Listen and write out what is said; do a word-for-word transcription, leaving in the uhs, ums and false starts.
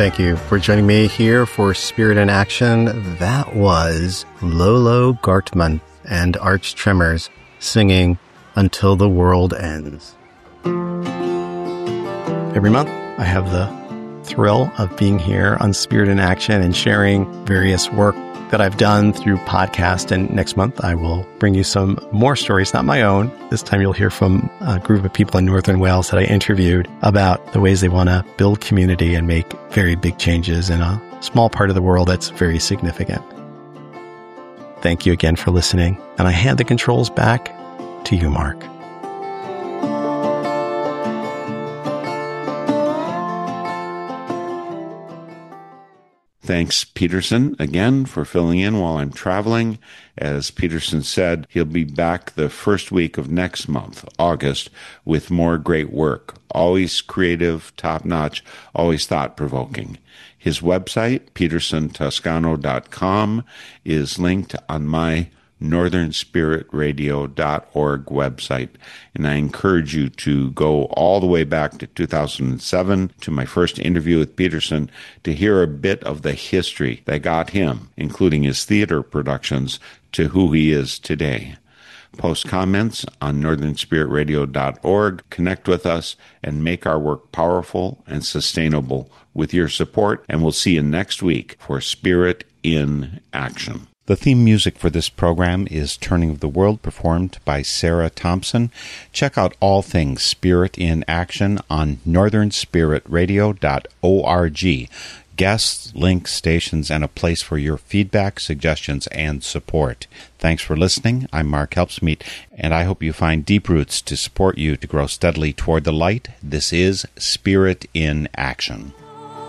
Thank you for joining me here for Spirit in Action. That was Lolo Gartman and Arch Tremors singing Until the World Ends. Every month, I have the thrill of being here on Spirit in Action and sharing various work that I've done through podcast. And next month, I will bring you some more stories, not my own. This time you'll hear from a group of people in Northern Wales that I interviewed about the ways they want to build community and make very big changes in a small part of the world that's very significant. Thank you again for listening. And I hand the controls back to you, Mark. Thanks, Peterson, again for filling in while I'm traveling. As Peterson said, he'll be back the first week of next month, August, with more great work. Always creative, top-notch, always thought-provoking. His website, peterson toscano dot com, is linked on my northern spirit radio dot org website. And I encourage you to go all the way back to two thousand seven to my first interview with Peterson to hear a bit of the history that got him, including his theater productions, to who he is today. Post comments on northern spirit radio dot org, connect with us, and make our work powerful and sustainable with your support. And we'll see you next week for Spirit in Action. The theme music for this program is Turning of the World, performed by Sarah Thompson. Check out all things Spirit in Action on northern spirit radio dot org. Guests, links, stations, and a place for your feedback, suggestions, and support. Thanks for listening. I'm Mark Helpsmeet, and I hope you find deep roots to support you to grow steadily toward the light. This is Spirit in Action.